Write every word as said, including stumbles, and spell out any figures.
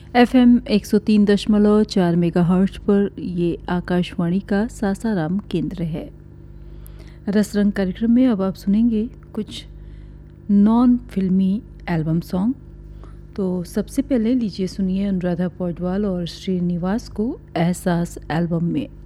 FM एक सौ तीन दशमलव चार मेगाहर्ट्ज पर ये आकाशवाणी का सासाराम केंद्र है। रसरंग कार्यक्रम में अब आप सुनेंगे कुछ नॉन फिल्मी एल्बम सॉन्ग। तो सबसे पहले लीजिए सुनिए अनुराधा पौडवाल और श्रीनिवास को एहसास एल्बम में।